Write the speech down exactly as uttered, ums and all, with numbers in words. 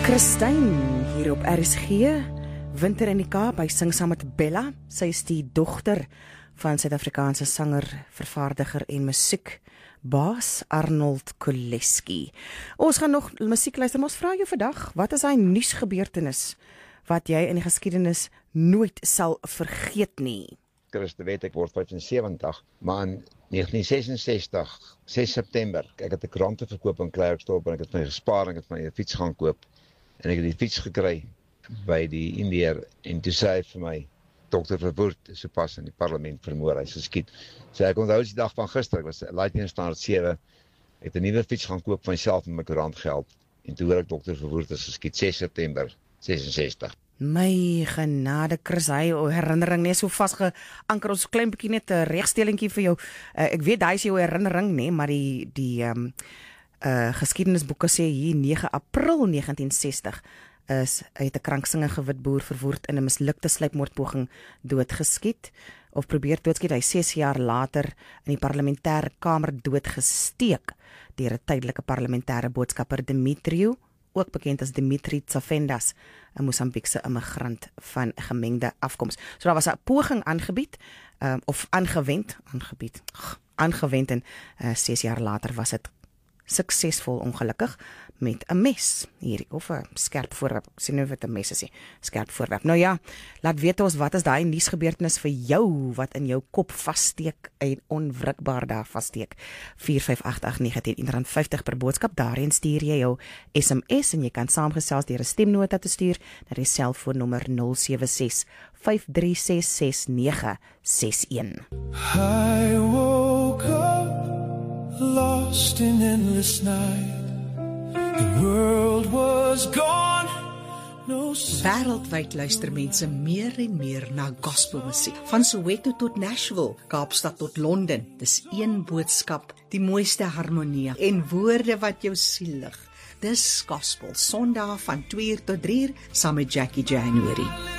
Christine hier op R S G, Winter in die Kaap, hy sing saam met Bella. Sy is die dogter van Suid-Afrikaanse sanger, vervaardiger en musiekbaas Arnold Kuleski. Ons gaan nog musiek luister, maar ons vra jou vandag, wat is hy nuusgebeurtenis wat jy in die geskiedenis nooit sal vergeet nie? Chris, weet ek word vyfensewentig, maar in negentien sesensestig, ses September, ek het 'n krante verkoop in Klerksdorp en ek het my gespaar en ek het my 'n fiets gaan koop. En ek het die fiets gekry by die Indiër en toe sê hy vir my, dokter Verwoerd is sopas in die parlement vermoor, hy is geskiet. So ek onthou die dag van gister, ek was lightning standaard sewe, ek het 'n nuwe fiets gaan koop vir myself met my koerantgeld en toe hoor ek dokter Verwoerd is geskiet, ses September sesensestig. My genade, Chris, hy herinnering nie so vasgeanker, ons klein bietjie net 'n regstellingkie vir jou. Uh, ek weet hy is jou herinnering, nee, maar die die um, uh, geskiedenisboeke sê hier nege April negentien sestig is uit 'n krankzinnige wit boer Verwoerd in 'n mislukte sluipmoordpoging doodgeskiet of probeer doodskiet. Hy ses jaar later in die parlementêre kamer doodgesteek deur 'n tydelike parlementêre boodskapper Dimitriou, ook bekend as Dimitri Tsafendas, 'n Mosambiekse immigrant van gemengde afkoms. So daar was 'n poging aangebied, um, of aangewend, aangebied, aangewend en uh, ses jaar later was dit suksesvol, ongelukkig, met 'n mes hierdie, of 'n skerp voorwerp, ek sien nou wat 'n mes is, skerp voorwerp. Nou ja, laat weet ons, wat is daai nuusgebeurtenis vir jou, wat in jou kop vassteek en onwrikbaar daar vassteek. vier vyf agt agt nege een rand vyftig per boodskap, daarin stuur jy jou S M S en jy kan saamgesels deur 'n stemnota te stuur na die selfoonnommer nul sewe ses vyf drie ses ses nege ses een. I woke up lost in endless night. The world was gone. No Wêreldwyd luister mense meer en meer na gospelmusiek. Van Soweto tot Nashville, Kaapstad tot Londen. Dis een boodskap, die mooiste harmonie en woorde wat jou siel lig. Dis gospel, Sondag van twee uur tot drie uur saam met Jackie January.